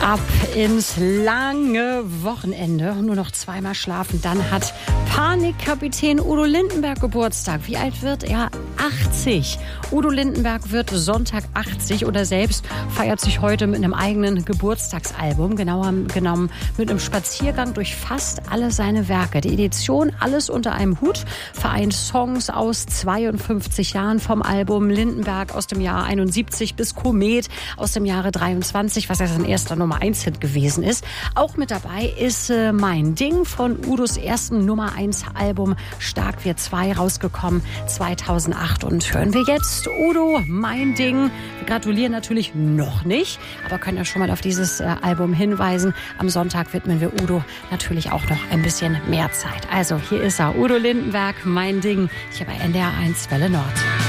Ab ins lange Wochenende. Nur noch zweimal schlafen. Dann hat Panikkapitän Udo Lindenberg Geburtstag. Wie alt wird er? 80. Udo Lindenberg wird Sonntag 80 oder selbst feiert sich heute mit einem eigenen Geburtstagsalbum. Genauer genommen mit einem Spaziergang durch fast alle seine Werke. Die Edition Alles unter einem Hut vereint Songs aus 52 Jahren vom Album Lindenberg aus dem Jahr 71 bis Komet aus dem Jahre 23, was ja sein erster Nummer 1 Hit gewesen ist. Auch mit dabei ist Mein Ding von Udos ersten Nummer 1 Album Stark wir 2 rausgekommen 2008. Und hören wir jetzt Udo, Mein Ding. Wir gratulieren natürlich noch nicht, aber können ja schon mal auf dieses Album hinweisen. Am Sonntag widmen wir Udo natürlich auch noch ein bisschen mehr Zeit. Also hier ist er, Udo Lindenberg, Mein Ding, hier bei NDR 1 Welle Nord.